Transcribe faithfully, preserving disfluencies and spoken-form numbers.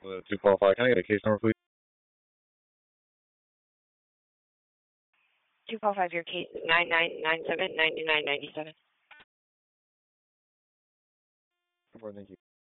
Uh, to qualify, can I get a case number, please? two four five, your case is nine nine nine seven nine nine nine seven. Thank you.